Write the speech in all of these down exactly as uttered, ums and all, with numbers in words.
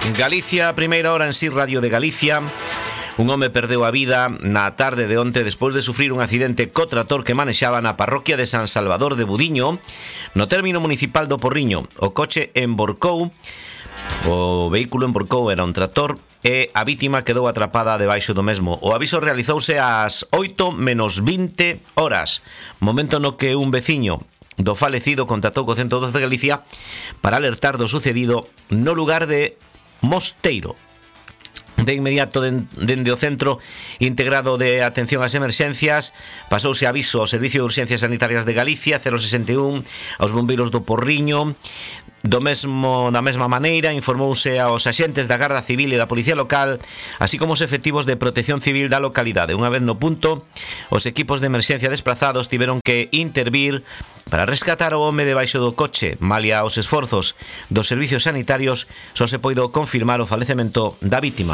Galicia, primeira hora en Si Radio de Galicia. Un home perdeu a vida na tarde de onte despois de sufrir un accidente co trator que manexaba na parroquia de San Salvador de Budiño, no término municipal do Porriño. O coche emborcou, o vehículo emborcou, era un trator, e a vítima quedou atrapada debaixo do mesmo. O aviso realizouse ás oito menos vinte horas, momento no que un veciño do falecido contactou co ciento doce de Galicia para alertar do sucedido no lugar de Mosteiro. De inmediato, dende o Centro Integrado de Atención ás Emerxencias, pasouse aviso ao Servicio de Urxencias Sanitarias de Galicia, cero sesenta e un, aos bombeiros do Porriño. Do mesmo, da mesma maneira, informouse aos axentes da Garda Civil e da Policía Local, así como os efectivos de Protección Civil da localidade. Unha vez no punto, os equipos de emerxencia desplazados tiveron que intervir para rescatar o home debaixo do coche. Malia os esforzos dos servicios sanitarios, só se poido confirmar o falecemento da vítima.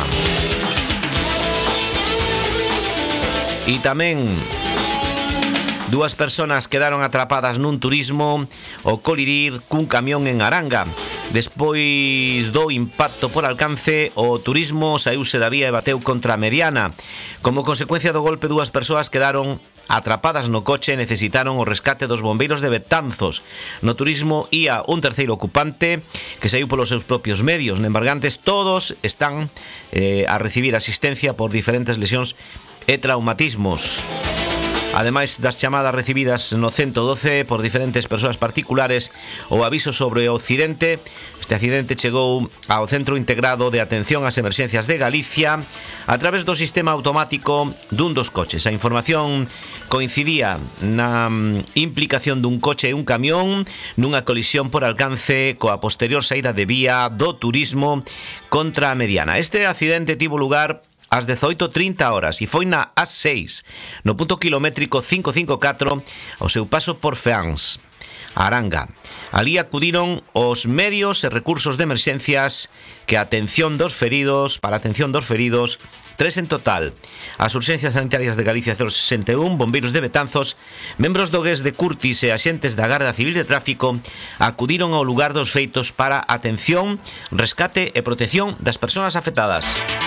E tamén dúas persoas quedaron atrapadas nun turismo ao colidir cun camión en Aranga. Despois do impacto por alcance, o turismo saíuse da vía e bateu contra a mediana. Como consecuencia do golpe, dúas persoas quedaron atrapadas no coche e necesitaron o rescate dos bombeiros de Betanzos. No turismo ía un terceiro ocupante que saiu polos seus propios medios. No embargantes, todos están eh, a recibir asistencia por diferentes lesións e traumatismos. Ademais das chamadas recibidas no ciento doce por diferentes persoas particulares, o aviso sobre o accidente. Este accidente chegou ao Centro Integrado de Atención ás Emerxencias de Galicia a través do sistema automático dun dos coches. A información coincidía na implicación dun coche e un camión nunha colisión por alcance coa posterior saída de vía do turismo contra a mediana. Este accidente tivo lugar ás dezoito trinta horas e foi na A seis, no punto kilométrico quinhentos cincuenta e catro, ao seu paso por Feáns, Aranga. Alí acudiron os medios e recursos de emerxencias que a atención dos feridos, para a atención dos feridos, tres en total. As urxencias sanitarias de Galicia cero sesenta e un, bombeiros de Betanzos, membros do G E S de Curtis e axentes da Garda Civil de Tráfico acudiron ao lugar dos feitos para atención, rescate e protección das persoas afectadas.